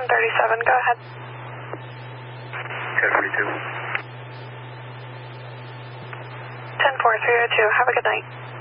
1037, go ahead. 1042. 10432, have a good night.